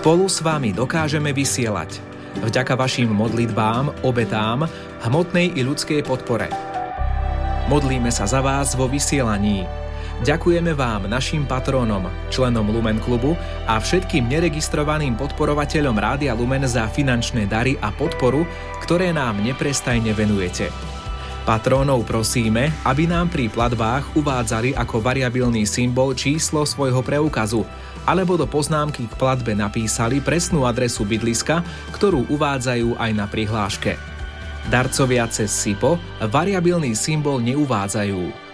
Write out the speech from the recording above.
Spolu s vami dokážeme vysielať. Vďaka vašim modlitbám, obetám, hmotnej i ľudskej podpore. Modlíme sa za vás vo vysielaní. Ďakujeme vám, našim patrónom, členom Lumen klubu a všetkým neregistrovaným podporovateľom Rádia Lumen za finančné dary a podporu, ktoré nám neprestajne venujete. Patrónov prosíme, aby nám pri platbách uvádzali ako variabilný symbol číslo svojho preukazu, alebo do poznámky k platbe napísali presnú adresu bydliska, ktorú uvádzajú aj na prihláške. Darcovia cez SIPO variabilný symbol neuvádzajú.